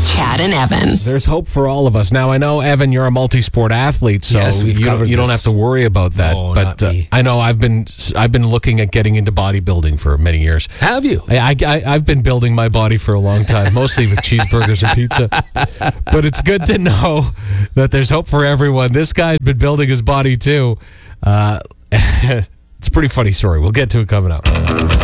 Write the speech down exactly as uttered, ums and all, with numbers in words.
Chad and Evan. There's hope for all of us. Now, I know, Evan, you're a multi-sport athlete, so Yes, we've you, don't, covered you don't this. have to worry about that. No, but not me. Uh, I know I've been I've been looking at getting into bodybuilding for many years. Have you? I, I, I've been building my body for a long time, mostly with cheeseburgers and pizza. But it's good to know that there's hope for everyone. This guy's been building his body, too. Uh, it's a pretty funny story. We'll get to it coming up.